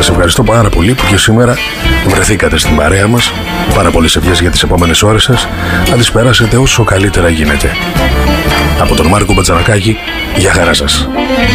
Σας ευχαριστώ πάρα πολύ που και σήμερα βρεθήκατε στην παρέα μας. Πάρα πολλές ευχές για τις επόμενες ώρες σας. Να τις περάσετε όσο καλύτερα γίνεται. Από τον Μάρκο Μπατζανακάκη, για χαρά σας.